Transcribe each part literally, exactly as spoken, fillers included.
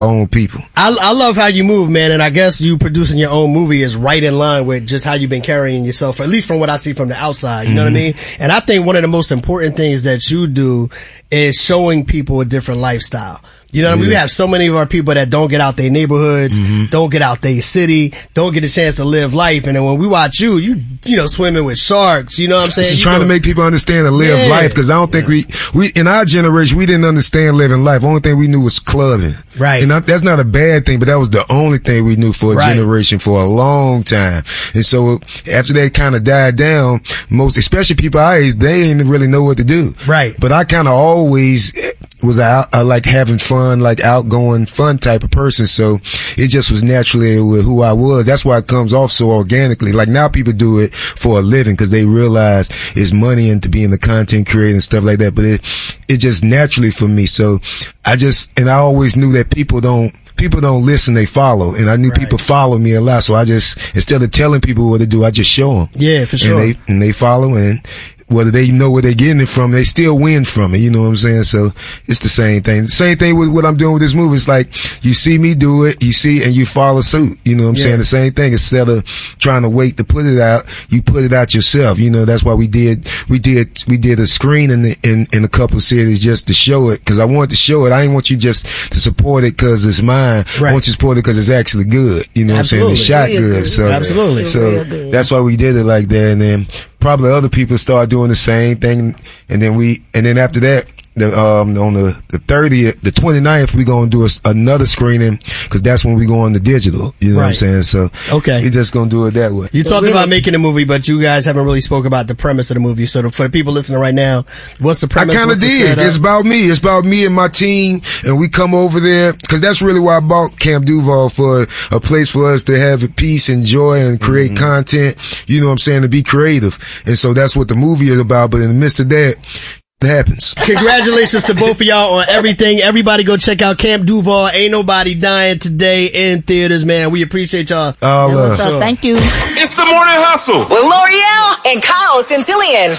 own people. I, I love how you move, man, and I guess you producing your own movie is right in line with just how you've been carrying yourself, at least from what I see from the outside, you mm-hmm. know what I mean? And I think one of the most important things that you do is showing people a different lifestyle. You know what I mean? We have so many of our people that don't get out their neighborhoods, mm-hmm. don't get out their city, don't get a chance to live life. And then when we watch you, you, you know, swimming with sharks, you know what I'm saying? Just trying know, to make people understand and live yeah. life. Cause I don't think yeah. we, we, in our generation, we didn't understand living life. Only thing we knew was clubbing. Right. And I, that's not a bad thing, but that was the only thing we knew for a right. generation for a long time. And so after that kind of died down, most, especially people our age, they didn't really know what to do. Right. But I kind of always was out, I like having fun, like outgoing, fun type of person. So it just was naturally with who I was. That's why it comes off so organically. Like now people do it for a living because they realize it's money into being the content creator and stuff like that. But it, it just naturally for me. So I just, and I always knew that people don't, people don't listen, they follow. And I knew right. people follow me a lot. So I just, instead of telling people what to do, I just show them. Yeah, for sure. And they, and they follow, and whether they know where they're getting it from, they still win from it. You know what I'm saying? So it's the same thing. The same thing with what I'm doing with this movie. It's like you see me do it, you see, and you follow suit. You know what I'm yeah. saying? The same thing. Instead of trying to wait to put it out, you put it out yourself. You know, that's why we did, we did, we did a screen in, the, in, in a couple of cities just to show it. Cause I wanted to show it. I didn't want you just to support it cause it's mine. Right. I want you to support it cause it's actually good. You know Absolutely. what I'm saying? It's shot good. So, Absolutely. So that's why we did it like that. And then probably other people start doing the same thing, and then we, and then after that, the um on the the thirtieth, the twenty-ninth, we gonna do a, another screening because that's when we go on the digital. You know right. what I'm saying? So okay, we just gonna do it that way. You talked about making a movie, but you guys haven't really spoke about the premise of the movie. So for the people listening right now, what's the premise? I kind of did. It's about me. It's about me and my team, and we come over there because that's really why I bought Camp Duval, for a place for us to have peace and joy and create mm-hmm. content. You know what I'm saying? To be creative, and so that's what the movie is about. But in the midst of that, it happens. Congratulations to both of y'all on everything. Everybody go check out Camp Duval. Ain't Nobody Dying today in theaters, man. We appreciate y'all. All love. Sure. Thank you. It's the Morning Hustle with L'Oreal and Kyle Centillion.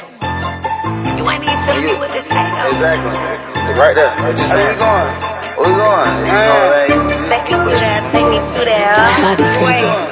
You ain't even telling me what this thing is. Exactly. Right there. Right there. Where we going? Where we going? Thank you for trying to take me through there. Wait.